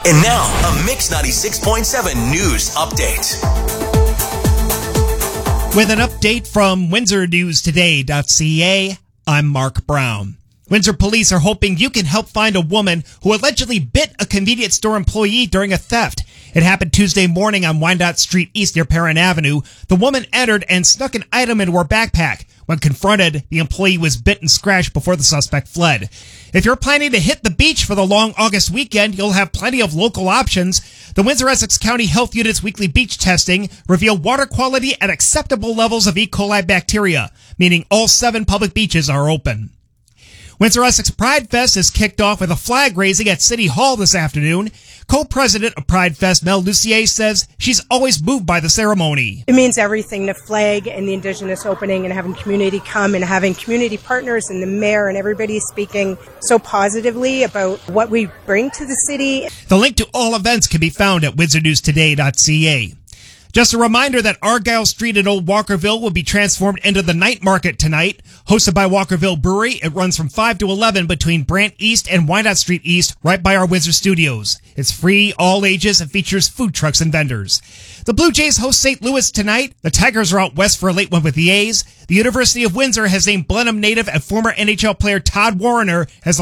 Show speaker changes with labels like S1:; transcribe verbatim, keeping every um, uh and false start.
S1: And now, a Mix ninety-six point seven news update.
S2: With an update from Windsor News Today dot C A, I'm Mark Brown. Windsor police are hoping you can help find a woman who allegedly bit a convenience store employee during a theft. It happened Tuesday morning on Wyandotte Street East near Perrin Avenue. The woman entered and snuck an item into her backpack. When confronted, the employee was bit and scratched before the suspect fled. If you're planning to hit the beach for the long August weekend, you'll have plenty of local options. The Windsor-Essex County Health Unit's weekly beach testing revealed water quality at acceptable levels of E. coli bacteria, meaning all seven public beaches are open. Windsor-Essex Pride Fest is kicked off with a flag raising at City Hall this afternoon. Co-president of Pride Fest, Mel Lucier, says she's always moved by the ceremony.
S3: It means everything, the flag and the Indigenous opening and having community come and having community partners and the mayor and everybody speaking so positively about what we bring to the city.
S2: The link to all events can be found at Windsor News Today dot C A. Just a reminder that Argyle Street in Old Walkerville will be transformed into the night market tonight. Hosted by Walkerville Brewery, it runs from five to eleven between Brant East and Wyandotte Street East, right by our Windsor studios. It's free, all ages, and features food trucks and vendors. The Blue Jays host Saint Louis tonight. The Tigers are out west for a late one with the A's. The University of Windsor has named Blenheim native and former N H L player Todd Warriner as